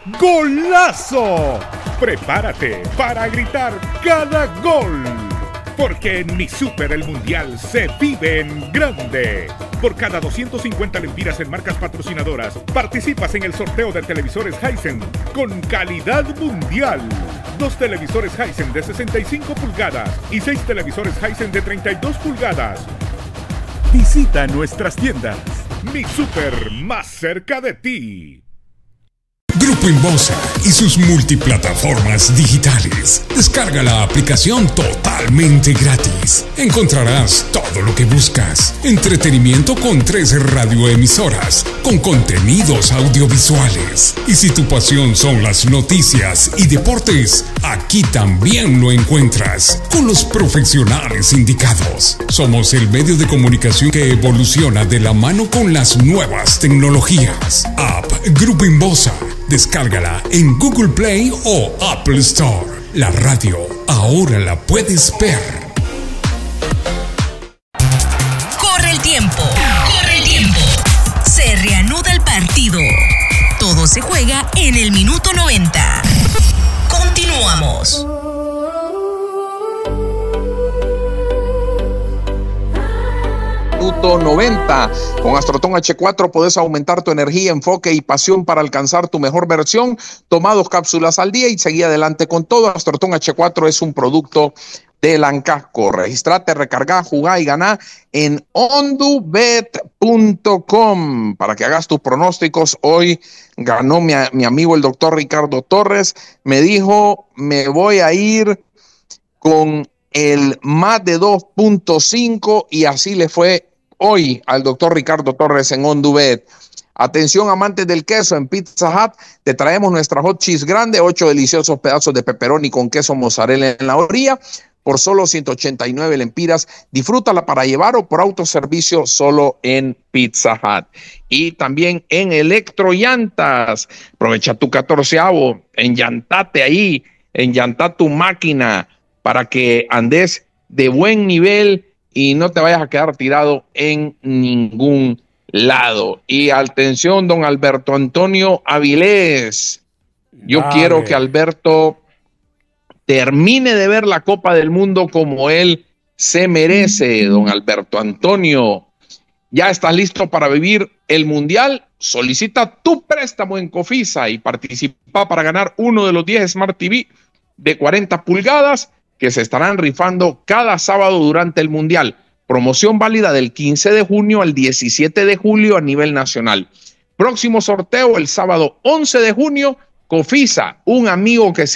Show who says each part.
Speaker 1: ¡Golazo! Prepárate para gritar cada gol. Porque en Mi Super el Mundial se vive en grande. Por cada 250 lempiras en marcas patrocinadoras, participas en el sorteo de televisores Hisense con calidad mundial. 2 televisores Hisense de 65 pulgadas y 6 televisores Hisense de 32 pulgadas. Visita nuestras tiendas. Mi Super, más cerca de ti.
Speaker 2: Grupo Inbosa y sus multiplataformas digitales. Descarga la aplicación totalmente gratis. Encontrarás todo lo que buscas. Entretenimiento con 3 radioemisoras, con contenidos audiovisuales. Y si tu pasión son las noticias y deportes, aquí también lo encuentras, con los profesionales indicados. Somos el medio de comunicación que evoluciona de la mano con las nuevas tecnologías. App Grupo Inbosa. Descárgala en Google Play o Apple Store. La radio ahora la puedes ver.
Speaker 3: Corre el tiempo. Corre el tiempo. Se reanuda el partido. Todo se juega en el minuto 90. Continuamos.
Speaker 4: Minuto 90. Con Astrotón H4 podés aumentar tu energía, enfoque y pasión para alcanzar tu mejor versión. Toma 2 cápsulas al día y seguí adelante con todo. Astrotón H4 es un producto de Lancasco. Registrate, recarga, jugá y ganá en ondubet.com para que hagas tus pronósticos. Hoy ganó mi amigo el doctor Ricardo Torres. Me dijo, me voy a ir con el más de 2.5 y así le fue hoy al doctor Ricardo Torres en OnDubet. Atención, amantes del queso, en Pizza Hut te traemos nuestra hot cheese grande, 8 deliciosos pedazos de pepperoni con queso mozzarella en la orilla por solo 189 lempiras. Disfrútala para llevar o por autoservicio solo en Pizza Hut. Y también en Electrollantas. Aprovecha tu 14avo, enllantate ahí, enllanta tu máquina para que andes de buen nivel y no te vayas a quedar tirado en ningún lado. Y atención, don Alberto Antonio Avilés. Yo quiero que Alberto termine de ver la Copa del Mundo como él se merece, don Alberto Antonio. ¿Ya estás listo para vivir el Mundial? Solicita tu préstamo en Cofisa y participa para ganar uno de los 10 Smart TV de 40 pulgadas que se estarán rifando cada sábado durante el Mundial. Promoción válida del 15 de junio al 17 de julio a nivel nacional. Próximo sorteo el sábado 11 de junio. Cofisa, un amigo que